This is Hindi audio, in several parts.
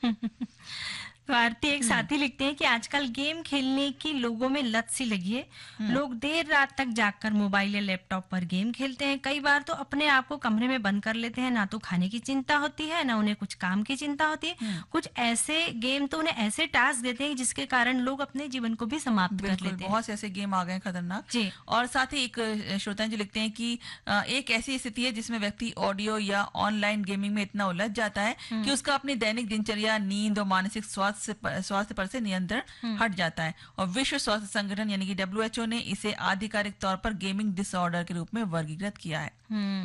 तो आरती एक साथी लिखते हैं कि आजकल गेम खेलने की लोगों में लत सी लगी है। लोग देर रात तक जागकर मोबाइल या लैपटॉप पर गेम खेलते हैं। कई बार तो अपने आप को कमरे में बंद कर लेते हैं। ना तो खाने की चिंता होती है, ना उन्हें कुछ काम की चिंता होती है। कुछ ऐसे गेम तो उन्हें ऐसे टास्क देते हैं जिसके कारण लोग अपने जीवन को भी समाप्त कर बिल्कुल, लेते हैं। बहुत से ऐसे गेम आ गए हैं खतरनाक। जी। और साथ ही एक श्रोता जो लिखते हैं कि एक ऐसी स्थिति है जिसमें व्यक्ति ऑडियो या ऑनलाइन गेमिंग में इतना उलझ जाता है कि उसका अपनी दैनिक दिनचर्या, नींद और मानसिक स्वास्थ्य पर से नियंत्रण हट जाता है। और विश्व स्वास्थ्य संगठन यानी कि WHO ने इसे आधिकारिक तौर पर गेमिंग डिसऑर्डर के रूप में वर्गीकृत किया है।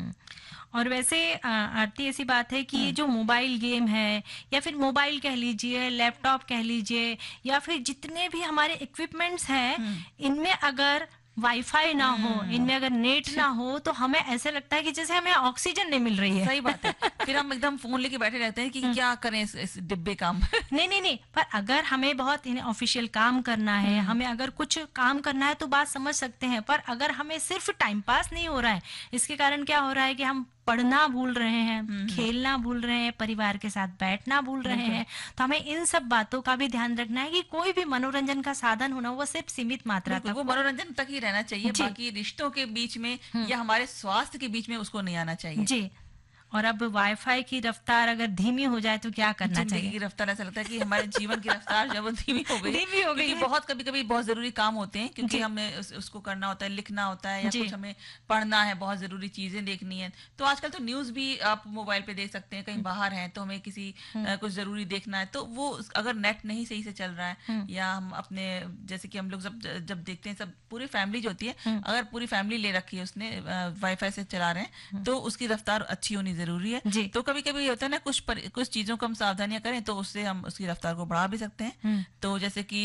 और वैसे आरती ऐसी बात है कि ये जो मोबाइल गेम है या फिर मोबाइल कह लीजिए, लैपटॉप कह लीजिए, या फिर जितने भी हमारे इक्विपमेंट्स हैं, इनमें अगर वाईफाई ना हो, इनमें अगर नेट ना हो, तो हमें ऐसे लगता है कि जैसे हमें ऑक्सीजन नहीं मिल रही है। सही बात है। फिर हम एकदम फोन लेके बैठे रहते हैं कि क्या करें इस डिब्बे काम। नहीं, पर अगर हमें बहुत ऑफिशियल काम करना है, हमें अगर कुछ काम करना है तो बात समझ सकते हैं। पर अगर हमें सिर्फ टाइम पास नहीं हो रहा है, इसके कारण क्या हो रहा है कि हम पढ़ना भूल रहे हैं, खेलना भूल रहे हैं, परिवार के साथ बैठना भूल रहे हैं, तो हमें इन सब बातों का भी ध्यान रखना है कि कोई भी मनोरंजन का साधन होना वो सिर्फ सीमित मात्रा तक, वो मनोरंजन तक ही रहना चाहिए। बाकी रिश्तों के बीच में या हमारे स्वास्थ्य के बीच में उसको नहीं आना चाहिए। जी। और अब वाईफाई की रफ्तार अगर धीमी हो जाए तो क्या करना चाहिए? जिंदगी की रफ्तार, ऐसा लगता है कि हमारे जीवन की रफ्तार जो वो धीमी हो गई क्योंकि बहुत कभी-कभी बहुत जरूरी काम होते हैं, क्योंकि हमें उसको करना होता है, लिखना होता है, या कुछ हमें पढ़ना है, बहुत जरूरी चीजें देखनी है। तो आजकल तो न्यूज भी आप मोबाइल पे देख सकते हैं। कहीं बाहर हैं तो हमें किसी कुछ जरूरी देखना है, तो वो अगर नेट नहीं सही से चल रहा है, या हम अपने जैसे कि हम लोग जब देखते हैं, सब पूरी फैमिली जो होती है, अगर पूरी फैमिली ले रखी है उसने, वाईफाई से चला रहे हैं, तो उसकी रफ्तार अच्छी होनी जरूरी है। तो कभी कभी होता है ना, कुछ चीजों को हम सावधानियां करें तो उससे हम उसकी रफ्तार को बढ़ा भी सकते हैं। तो जैसे कि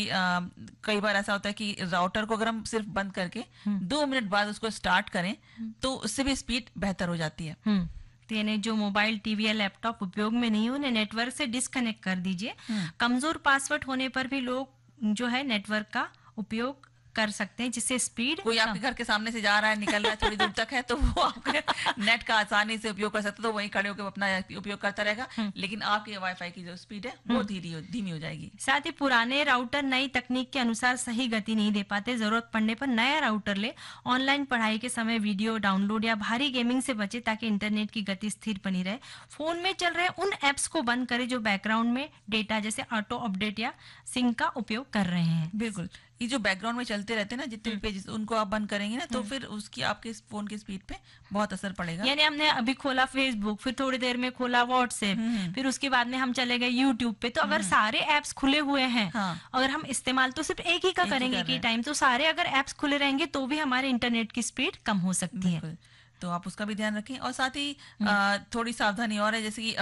कई बार ऐसा होता है कि राउटर को अगर हम सिर्फ बंद करके 2 मिनट बाद उसको स्टार्ट करें तो उससे भी स्पीड बेहतर हो जाती है। तो यानी जो मोबाइल, टीवी या लैपटॉप उपयोग में नहीं हो, उन्हें नेटवर्क से डिस्कनेक्ट कर दीजिए। कमजोर पासवर्ड होने पर भी लोग जो है नेटवर्क का उपयोग कर सकते हैं, जिससे स्पीड, कोई आपके घर के सामने से जा रहा है, निकल रहा है, थोड़ी दूर तक है, तो वो आपके नेट का आसानी से उपयोग कर सकते, तो वहीं खड़े होकर अपना उपयोग करता रहेगा, लेकिन आपके वाईफाई की जो स्पीड है वो धीमी हो जाएगी। साथ ही पुराने राउटर नई तकनीक के अनुसार सही गति नहीं दे पाते। जरूरत पड़ने पर नया राउटर ले। ऑनलाइन पढ़ाई के समय वीडियो डाउनलोड या भारी गेमिंग से बचे, ताकि इंटरनेट की गति स्थिर बनी रहे। फोन में चल रहे उन एप्स को बंद करें जो बैकग्राउंड में डेटा जैसे ऑटो अपडेट या सिंक का उपयोग कर रहे हैं। बिल्कुल, ये जो बैकग्राउंड में चलते रहते हैं ना जितने भी पेजेस, उनको आप बंद करेंगे ना, तो फिर उसकी आपके फोन की स्पीड पे बहुत असर पड़ेगा। यानी हमने अभी खोला फेसबुक, फिर थोड़ी देर में खोला व्हाट्सएप, फिर उसके बाद में हम चले गए यूट्यूब पे, तो अगर सारे एप्स खुले हुए हैं, अगर हम इस्तेमाल तो सिर्फ एक ही का करेंगे कि टाइम, तो सारे अगर एप्स खुले रहेंगे तो भी हमारे इंटरनेट की स्पीड कम हो सकती है। तो आप उसका भी ध्यान रखें। और साथ ही थोड़ी सावधानी और है, जैसे कि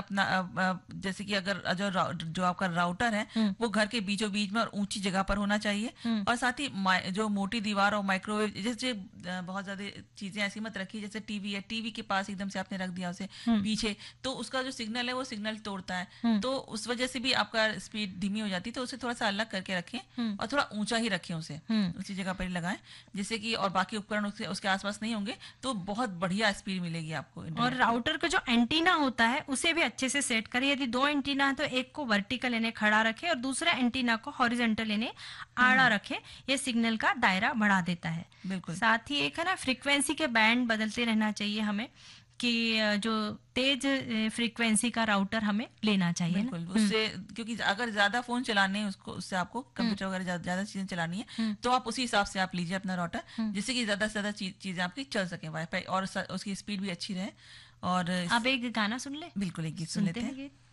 जैसे कि अगर जो आपका राउटर है वो घर के बीचों बीच में और ऊंची जगह पर होना चाहिए। और साथ ही जो मोटी दीवार और माइक्रोवेव जैसे बहुत ज्यादा चीजें ऐसी मत रखिए, जैसे टीवी है, टीवी के पास एकदम से आपने रख दिया उसे पीछे, तो उसका जो सिग्नल है वो सिग्नल तोड़ता है, तो उस वजह से भी आपका स्पीड धीमी हो जाती है। तो उसे थोड़ा सा अलग करके रखें और थोड़ा ऊंचा ही रखें उसे, उसी जगह पर ही लगाएं, जिससे कि और बाकी उपकरण उसके आसपास नहीं होंगे, तो बहुत बढ़िया स्पीड मिलेगी आपको। और राउटर का जो एंटीना होता है उसे भी अच्छे से सेट करें। यदि 2 एंटीना है तो एक को वर्टिकल यानी खड़ा रखें और दूसरा एंटीना को हॉरिजॉन्टल यानी आड़ा रखें। ये सिग्नल का दायरा बढ़ा देता है। बिल्कुल। साथ ही एक है ना, फ्रीक्वेंसी के बैंड बदलते रहना चाहिए हमें, कि जो तेज फ्रीक्वेंसी का राउटर हमें लेना चाहिए। बिल्कुल, उससे क्योंकि अगर ज्यादा फोन चलाने हैं उससे आपको कंप्यूटर वगैरह ज्यादा चीजें चलानी है, तो आप उसी हिसाब से आप लीजिए अपना राउटर, जिससे कि ज्यादा से ज्यादा चीजें आपकी चल सके वाईफाई, और उसकी स्पीड भी अच्छी रहे। और अब एक गाना सुन ले। बिल्कुल, एक गीत सुन लेते हैं।